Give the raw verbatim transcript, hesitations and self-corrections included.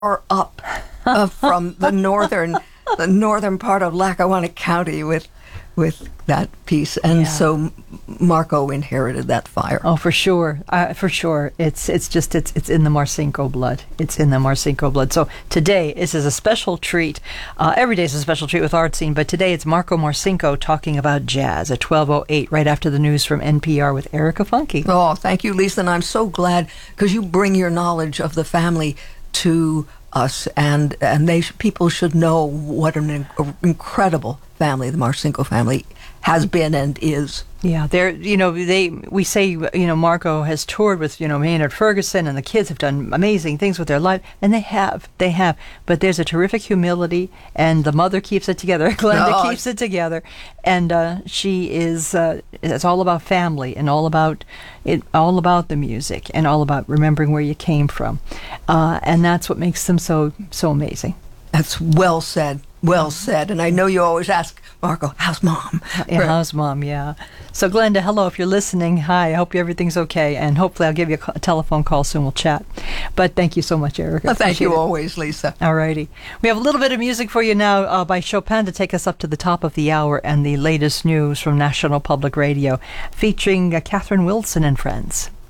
Or up uh, from the northern the northern part of Lackawanna County with with that piece, and Yeah. so Marco inherited that fire. Oh, for sure, uh, for sure. It's it's just it's it's in the Marcinko blood. It's in the Marcinko blood. So today this is a special treat. Uh, every day is a special treat with Art Scene, but today it's Marco Marcinko talking about jazz at twelve oh eight, right after the news from N P R with Erica Funke. Oh, thank you, Lisa, and I'm so glad because you bring your knowledge of the family to us, and and they sh- people should know what an in- incredible family the Marcinko family has been and is. Yeah, they're, you know, they, we say, you know, Marco has toured with, you know, Maynard Ferguson, and the kids have done amazing things with their life, and they have, they have, but there's a terrific humility, and the mother keeps it together, Glenda Oh. keeps it together, and uh, she is, uh, it's all about family, and all about, it, all about the music, and all about remembering where you came from, uh, and that's what makes them so, so amazing. That's well said. Well said. And I know you always ask, Marco, how's mom? Yeah, how's mom? Yeah. So, Glenda, hello. If you're listening, hi. I hope everything's okay. And hopefully I'll give you a, ca- a telephone call soon. We'll chat. But thank you so much, Erica. Well, thank Appreciate you it. always, Lisa. All righty. We have a little bit of music for you now uh, by Chopin to take us up to the top of the hour and the latest news from National Public Radio, featuring uh, Catherine Wilson and friends.